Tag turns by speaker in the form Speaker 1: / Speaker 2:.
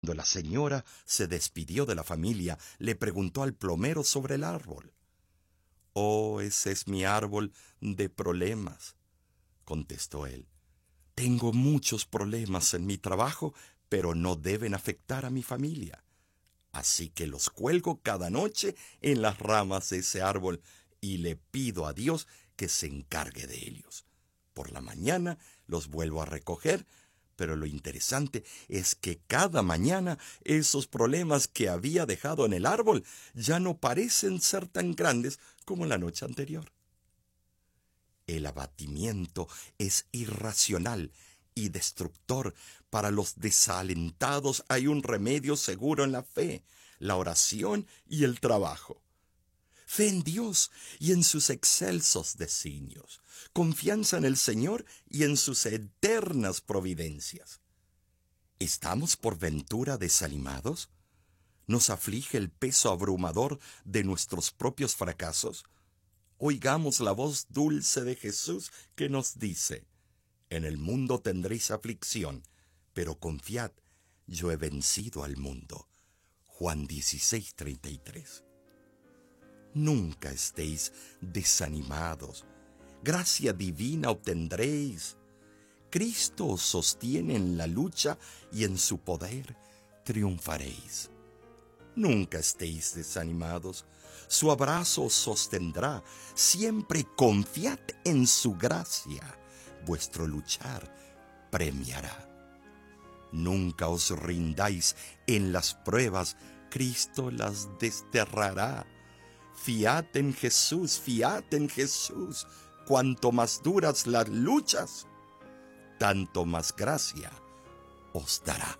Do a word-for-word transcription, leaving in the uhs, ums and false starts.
Speaker 1: Cuando la señora se despidió de la familia, le preguntó al plomero sobre el árbol. «Oh, ese es mi árbol de problemas», contestó él. «Tengo muchos problemas en mi trabajo, pero no deben afectar a mi familia. Así que los cuelgo cada noche en las ramas de ese árbol y le pido a Dios que se encargue de ellos. Por la mañana los vuelvo a recoger, pero lo interesante es que cada mañana esos problemas que había dejado en el árbol ya no parecen ser tan grandes como la noche anterior». El abatimiento es irracional y destructor. Para los desalentados hay un remedio seguro en la fe, la oración y el trabajo. Fe en Dios y en sus excelsos designios. Confianza en el Señor y en sus eternas providencias. ¿Estamos por ventura desanimados? ¿Nos aflige el peso abrumador de nuestros propios fracasos? Oigamos la voz dulce de Jesús que nos dice: «En el mundo tendréis aflicción, pero confiad, yo he vencido al mundo». Juan dieciséis, treinta y tres. Nunca estéis desanimados. Gracia divina obtendréis. Cristo os sostiene en la lucha y en su poder triunfaréis. Nunca estéis desanimados. Su abrazo os sostendrá. Siempre confiad en su gracia. Vuestro luchar premiará. Nunca os rindáis en las pruebas. Cristo las desterrará. Fiad en Jesús, fiad en Jesús. Cuanto más duras las luchas, tanto más gracia os dará.